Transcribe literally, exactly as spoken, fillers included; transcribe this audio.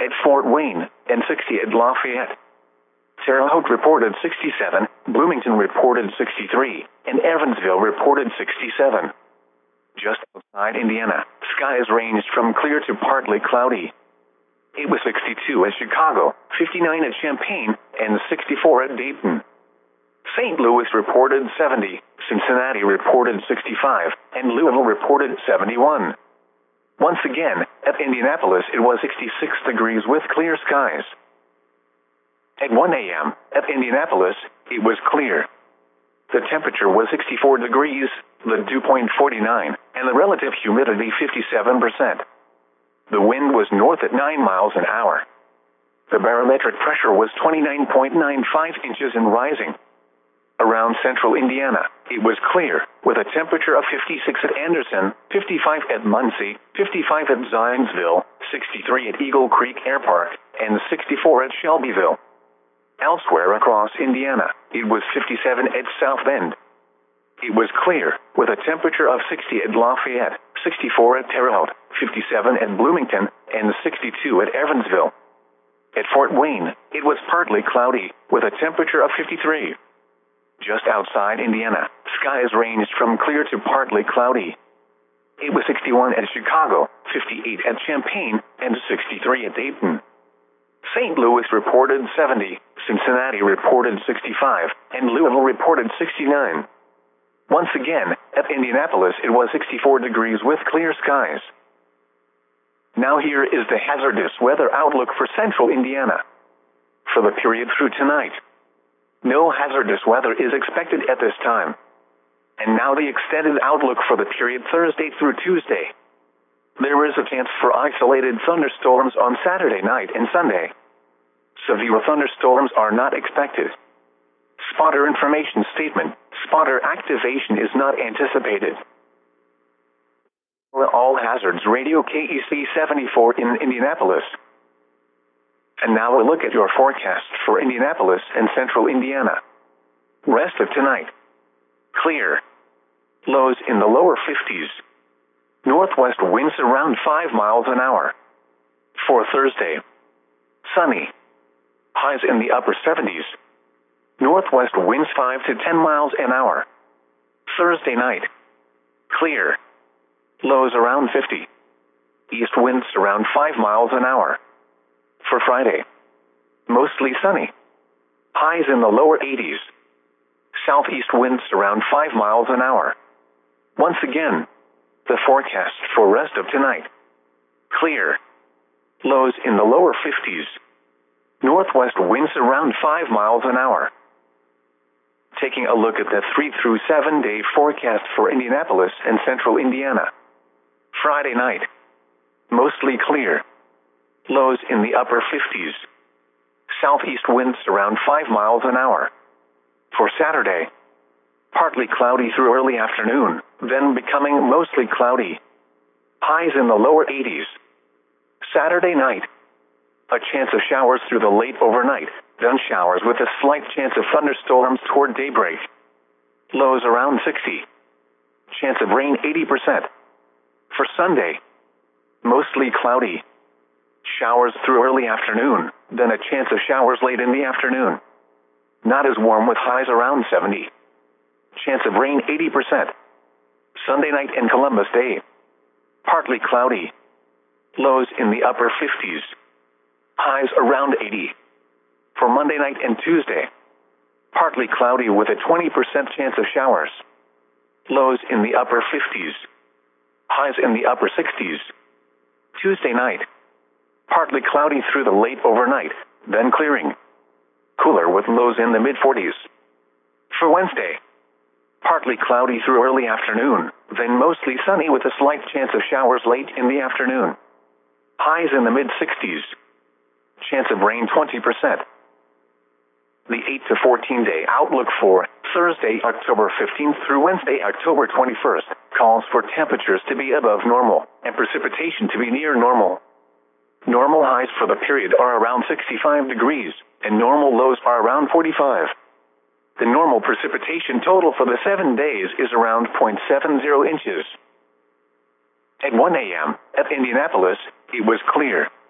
at Fort Wayne, and sixty at Lafayette. Terre Haute reported sixty-seven, Bloomington reported sixty-three, and Evansville reported sixty-seven. Just outside Indiana, skies ranged from clear to partly cloudy. It was sixty-two at Chicago, fifty-nine at Champaign, and sixty-four at Dayton. Saint Louis reported seventy, Cincinnati reported sixty-five, and Louisville reported seventy-one. Once again, at Indianapolis it was sixty-six degrees with clear skies. At one A M, at Indianapolis, it was clear. The temperature was sixty-four degrees, the dew point forty-nine, and the relative humidity fifty-seven percent. The wind was north at nine miles an hour. The barometric pressure was twenty-nine point nine five inches and rising. Around central Indiana, it was clear, with a temperature of fifty-six at Anderson, fifty-five at Muncie, fifty-five at Zionsville, sixty-three at Eagle Creek Air Park, and sixty-four at Shelbyville. Elsewhere across Indiana, it was fifty-seven at South Bend. It was clear, with a temperature of sixty at Lafayette, sixty-four at Terre Haute, fifty-seven at Bloomington, and sixty-two at Evansville. At Fort Wayne, it was partly cloudy, with a temperature of fifty-three. Just outside Indiana, skies ranged from clear to partly cloudy. It was sixty-one at Chicago, fifty-eight at Champaign, and sixty-three at Dayton. Saint Louis reported seventy, Cincinnati reported sixty-five, and Louisville reported sixty-nine. Once again, at Indianapolis it was sixty-four degrees with clear skies. Now here is the hazardous weather outlook for central Indiana. For the period through tonight, no hazardous weather is expected at this time. And now the extended outlook for the period Thursday through Tuesday. There is a chance for isolated thunderstorms on Saturday night and Sunday. Severe thunderstorms are not expected. Spotter information statement: spotter activation is not anticipated. All Hazards Radio K E C seventy-four in Indianapolis. And now a look at your forecast for Indianapolis and central Indiana. Rest of tonight. Clear. Lows in the lower fifties. Northwest winds around five miles an hour. For Thursday. Sunny. Highs in the upper seventies. Northwest winds five to ten miles an hour. Thursday night. Clear. Lows around fifty. East winds around five miles an hour. For Friday. Mostly sunny. Highs in the lower eighties. Southeast winds around five miles an hour. Once again, the forecast for rest of tonight. Clear. Lows in the lower fifties. Northwest winds around five miles an hour. Taking a look at the three through seven day forecast for Indianapolis and central Indiana. Friday night. Mostly clear. Lows in the upper fifties. Southeast winds around five miles an hour. For Saturday. Partly cloudy through early afternoon, then becoming mostly cloudy. Highs in the lower eighties. Saturday night. A chance of showers through the late overnight, then showers with a slight chance of thunderstorms toward daybreak. Lows around sixty. Chance of rain eighty percent. For Sunday. Mostly cloudy. Showers through early afternoon, then a chance of showers late in the afternoon. Not as warm with highs around seventy. Chance of rain eighty percent. Sunday night and Columbus Day. Partly cloudy. Lows in the upper fifties. Highs around eighty. For Monday night and Tuesday. Partly cloudy with a twenty percent chance of showers. Lows in the upper fifties. Highs in the upper sixties. Tuesday night. Partly cloudy through the late overnight, then clearing. Cooler with lows in the mid forties. For Wednesday. Partly cloudy through early afternoon, then mostly sunny with a slight chance of showers late in the afternoon. Highs in the mid sixties. Chance of rain twenty percent. The eight to fourteen day outlook for Thursday, October fifteenth through Wednesday, October twenty-first, calls for temperatures to be above normal and precipitation to be near normal. Normal highs for the period are around sixty-five degrees, and normal lows are around forty-five. The normal precipitation total for the seven days is around zero point seven zero inches. At one A M, at Indianapolis, it was clear.